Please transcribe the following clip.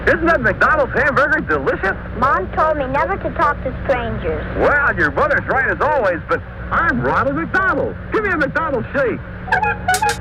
Isn't that McDonald's hamburger delicious? Mom told me never to talk to strangers. Well, your mother's right as always, but I'm Ronald McDonald. Give me a McDonald's shake.